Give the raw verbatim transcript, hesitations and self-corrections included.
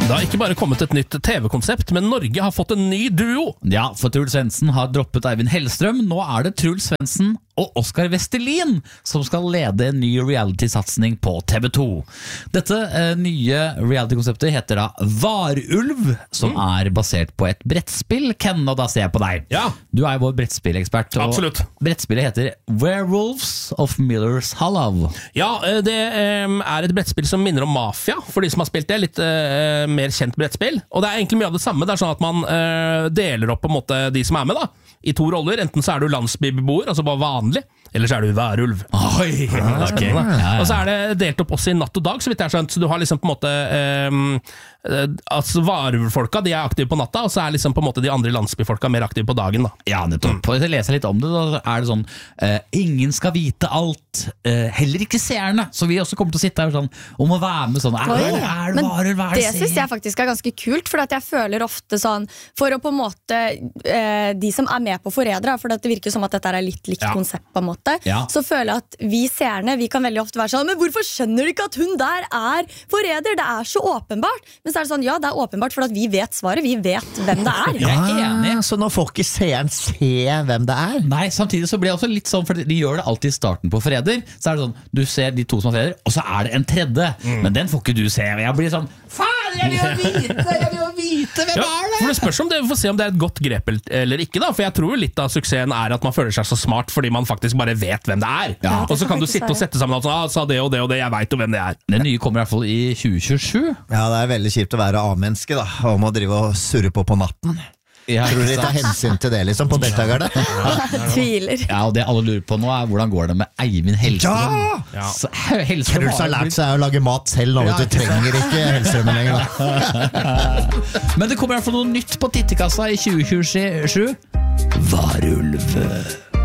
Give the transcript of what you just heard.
Det har ikke bare kommet et nytt T V-konsept, men Norge har fått en ny duo. Ja, for Truls Svendsen har droppet Eivind Hellstrøm. Nå er det Truls Svendsen og Oskar Vestelin som skal lede en ny reality-satsning på T V to. Dette eh, nye reality-konseptet heter da Varulv, som mm. er basert på et brettspill. Ken, og da ser jeg på deg. Ja. Du er vår brettspillekspert. Absolutt. Brettspillet heter Werewolves of Miller's Hollow. Ja, det um, er et brettspill som minner om Mafia, for de som har spilt det. Litt uh, mer kjent brettspill. Og det er egentlig mye av det samme. Det er sånn at man uh, deler opp på en måte de som er med da, i to roller. Enten så er du landsbybeboer, altså bare vanlig, eller så er du varulv. Oi, okay. ja, ja. Og så er det delt opp også i natt og dag, så vidt jeg har skjønt. Så du har liksom på en måte um, altså varulvfolka, de er aktive på natta, og så er liksom på en måte de andre landsbyfolka mer aktive på dagen da. Ja, nettopp. Mm. Jeg leser litt om det, da er det sånn uh, ingen skal vite alt, uh, heller ikke seerne. Så vi også kommer til å sitte her sånn om å være med sånn, er, Oi, er, er det varulv, er det det synes jeg faktisk er ganske kult, for at jeg føler ofte sånn, for å på en måte uh, de som er med på Forrædere, for det virker som at dette er litt likt ja. konsept på en måte, ja. så føler jeg at vi seerne, vi kan veldig ofte være sånn, men hvorfor skjønner du ikke at hun der er forræder? Det er så åpenbart. Men så er det sånn, ja, det er åpenbart for at vi vet svaret, vi vet hvem det er. Jeg er enig. Så nå får ikke seeren se hvem det er? Nei, samtidig så blir det også litt sånn, for de gjør det alltid i starten på Forræder, så er det sånn, du ser de to som er forræder, og så er det en tredje, mm. men den får ikke du se. Jeg blir sånn, faen, jeg vil jo vite, jeg vil jo vite hvem ja, er det? For det spørs om det, vi får se om det er et godt grep eller ikke da, for jeg tror litt av suksessen er at man føler seg så smart fordi man faktisk bare vet hvem det er. Ja. Og så kan du sitte og sette sammen og sånn, ah, sa det og det og det, jeg vet jo hvem det er. Det nye kommer i hvert fall i tjue tjuesju. Ja, det er veldig kjipt å være A-menneske da, og må drive og surre på på natten. Jeg tror de tar hensyn til det liksom på Deltakerne. Tviler. Ja, og det alle lurer på nå er hvordan går det med Eivind Hellstrøm. Ja! Ja. Så, Hellstrøm Truls har lært seg å lage mat selv nå, ja, du trenger ikke Hellstrøm lenger. Men det kommer i hvert fall noe nytt på tittekassa i tjue tjuesju. Varulv.